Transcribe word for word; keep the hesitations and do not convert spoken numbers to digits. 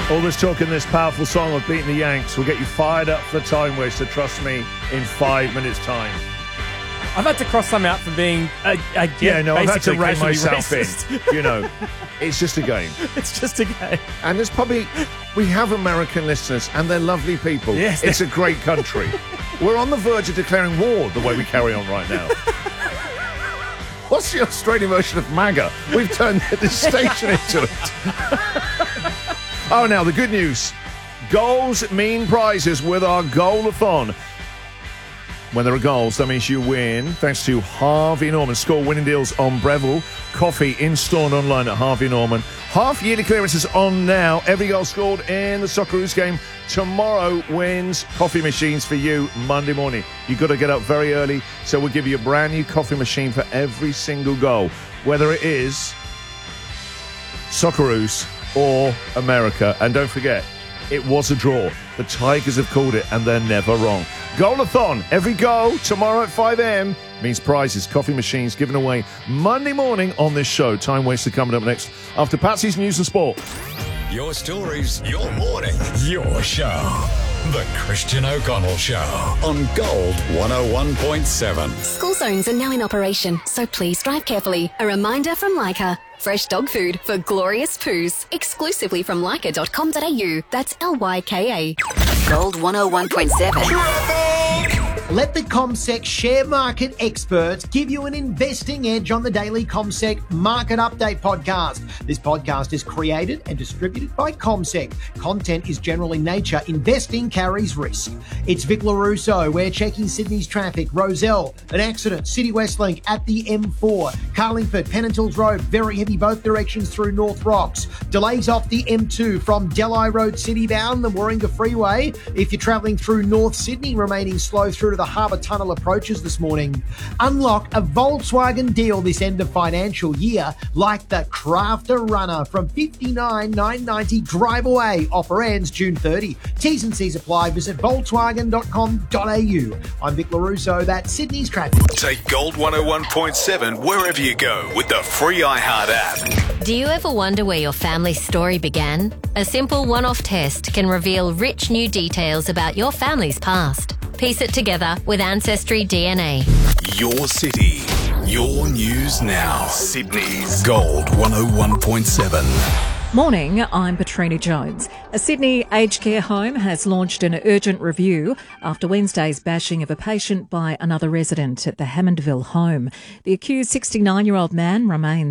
All this talk in this powerful song of Beating the Yanks will get you fired up for the time waster, trust me, in five minutes' time. I've had to cross some out for being a, a Yeah, no, I've had to rein myself racist. in. You know, it's just a game. It's just a game. And there's probably, we have American listeners, and they're lovely people. Yes. It's a great country. We're on the verge of declaring war the way we carry on right now. What's the Australian version of MAGA? We've turned this station into it. Oh, now, the good news. Goals mean prizes with our goal-a-thon. When there are goals, that means you win. Thanks to Harvey Norman. Score winning deals on Breville. Coffee in-store and online at Harvey Norman. Half-yearly clearances on now. Every goal scored in the Socceroos game tomorrow wins coffee machines for you Monday morning. You've got to get up very early, so we'll give you a brand new coffee machine for every single goal. Whether it is Socceroos or America. And don't forget, it was a draw. The Tigers have called it, and they're never wrong. Goal-a-thon. Every goal tomorrow at five a.m. means prizes, coffee machines given away Monday morning on this show. Time Waster coming up next after Patsy's News and Sport. Your stories, your morning, your show. The Christian O'Connell Show on Gold one oh one point seven. School zones are now in operation, so please drive carefully. A reminder from Lyca. Fresh dog food for glorious poos. Exclusively from lyca dot com dot a u. That's L Y K A. Gold one oh one point seven. Let the CommSec share market experts give you an investing edge on the daily CommSec Market Update podcast. This podcast is created and distributed by CommSec. Content is general in nature. Investing carries risk. It's Vic LaRusso. We're checking Sydney's traffic. Rozelle, an accident. City West Link at the M four. Carlingford, Pennantils Road, very heavy both directions through North Rocks. Delays off the M two from Delhi Road City bound, the Warringah Freeway. If you're travelling through North Sydney, remaining slow through to the Harbour Tunnel approaches this morning. Unlock a Volkswagen deal this end of financial year, like the Crafter Runner from fifty-nine thousand nine hundred ninety drive away. Offer ends June thirtieth. T's and C's apply. Visit volkswagen dot com dot a u. I'm Vic LaRusso. That's Sydney's traffic. Take Gold one oh one point seven wherever you go with the free iHeart app. Do you ever wonder where your family's story began? A simple one-off test can reveal rich new details about your family's past. Piece it together with Ancestry D N A. Your city, your news now. Sydney's Gold one oh one point seven. Morning, I'm Petrina Jones. A Sydney aged care home has launched an urgent review after Wednesday's bashing of a patient by another resident at the Hammondville home. The accused sixty-nine-year-old man remains